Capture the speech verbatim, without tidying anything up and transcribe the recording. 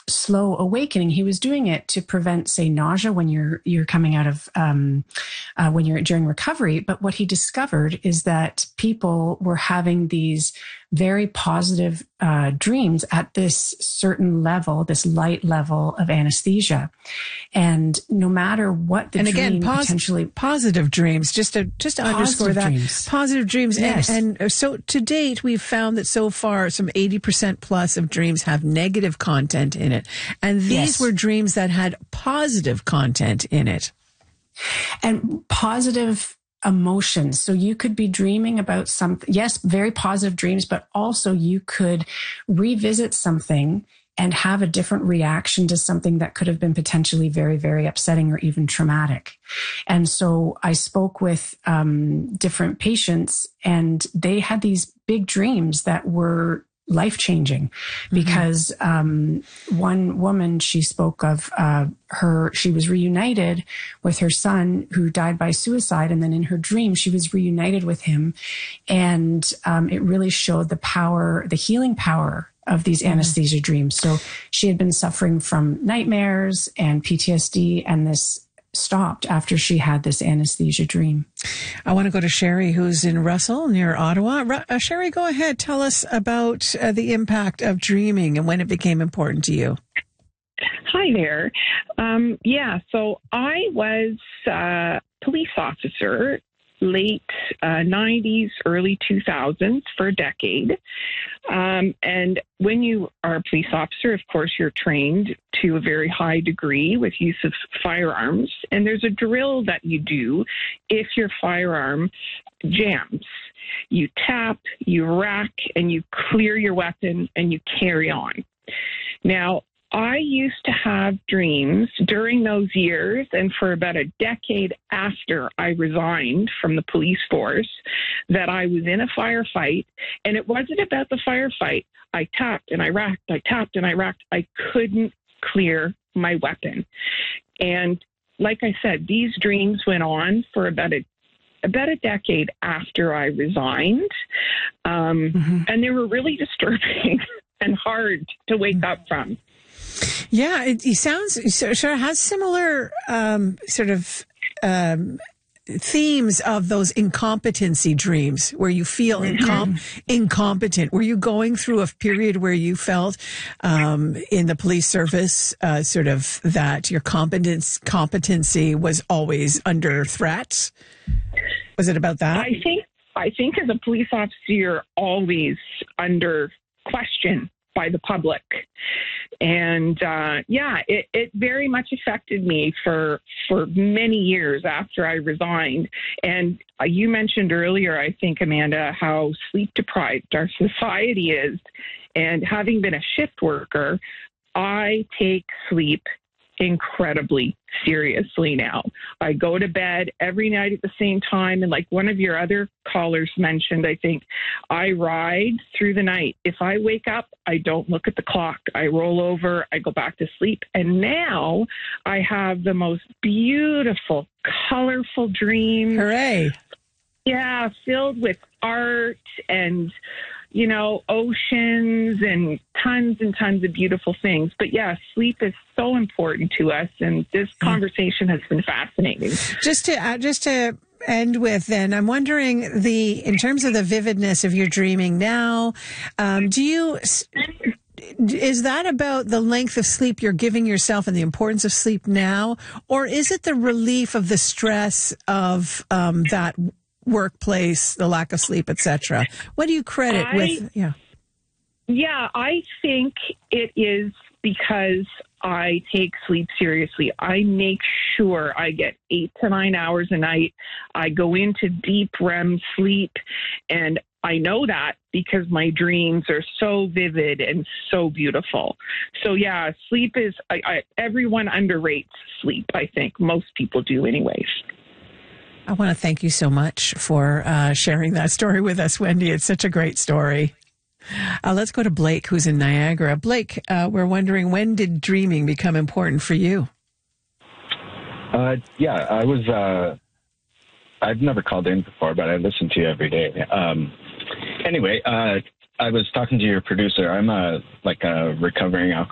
slow awakening. He was doing it to prevent, say, nausea when you're you're coming out of um, uh, when you're during recovery. But what he discovered is that people were having these very positive uh, dreams at this certain level, this light level of anesthesia, and no matter what the and dream again, pos- potentially positive dreams. Just to just to underscore that, dreams. positive dreams. Yes. And, and so to date, we've found that so far, some eighty percent plus of dreams have negative content in it, and these Yes. were dreams that had positive content in it, and positive emotions. So you could be dreaming about something, yes, very positive dreams, but also you could revisit something and have a different reaction to something that could have been potentially very, very upsetting or even traumatic. And so I spoke with um, different patients, and they had these big dreams that were life-changing because um, one woman, she spoke of uh, her, she was reunited with her son who died by suicide. And then in her dream, she was reunited with him. And um, it really showed the power, the healing power of these anesthesia dreams. So she had been suffering from nightmares and P T S D, and this stopped after she had this anesthesia dream. I want to go to Sherry, who's in Russell near Ottawa. Uh, Sherry, go ahead. Tell us about uh, the impact of dreaming and when it became important to you. Hi there. Um, yeah, so I was a police officer late uh, nineties, early two thousands for a decade. Um, and when you are a police officer, of course, you're trained to a very high degree with use of firearms. And there's a drill that you do if your firearm jams. You tap, you rack, and you clear your weapon, and you carry on. Now, I used to have dreams during those years and for about a decade after I resigned from the police force that I was in a firefight, and it wasn't about the firefight. I tapped and I racked, I tapped and I racked. I couldn't clear my weapon. And like I said, these dreams went on for about a about a decade after I resigned. Um, mm-hmm. And they were really disturbing and hard to wake up from. Yeah, it, it sounds sort of has similar um, sort of um, themes of those incompetency dreams where you feel incom- incompetent. Were you going through a period where you felt um, in the police service uh, sort of that your competence competency was always under threat? Was it about that? I think I think as a police officer, you're always under question by the public. And uh, yeah, it, it very much affected me for for many years after I resigned. And uh, you mentioned earlier, I think, Amanda, how sleep deprived our society is. And having been a shift worker, I take sleep incredibly seriously now. I go to bed every night at the same time. And like one of your other callers mentioned, I think, I ride through the night. If I wake up, I don't look at the clock. I roll over, I go back to sleep. And now I have the most beautiful, colorful dreams. Hooray. Yeah, filled with art and, you know, oceans and tons and tons of beautiful things. But yeah, sleep is so important to us, and this conversation has been fascinating. Just to uh, just to end with, then, I'm wondering the in terms of the vividness of your dreaming now. Um, do you is that about the length of sleep you're giving yourself and the importance of sleep now, or is it the relief of the stress of um, that workplace, the lack of sleep, et cetera? What do you credit I, with? Yeah. Yeah, I think it is because I take sleep seriously. I make sure I get eight to nine hours a night. I go into deep R E M sleep, and I know that because my dreams are so vivid and so beautiful. So yeah, sleep is, I, I, everyone underrates sleep, I think. Most people do anyways. I want to thank you so much for uh, sharing that story with us, Wendy. It's such a great story. Uh, let's go to Blake, who's in Niagara. Blake, uh, we're wondering, when did dreaming become important for you? Uh, yeah, I was, uh, I've never called in before, but I listen to you every day. Um, anyway, uh, I was talking to your producer. I'm a, like a recovering alcoholic.